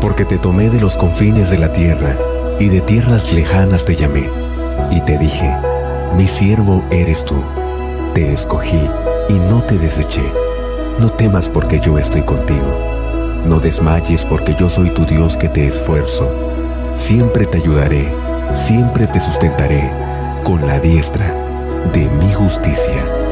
porque te tomé de los confines de la tierra, y de tierras lejanas te llamé, y te dije, mi siervo eres tú. Te escogí y no te deseché. No temas porque yo estoy contigo. No desmayes porque yo soy tu Dios que te esfuerzo. Siempre te ayudaré, siempre te sustentaré con la diestra de mi justicia.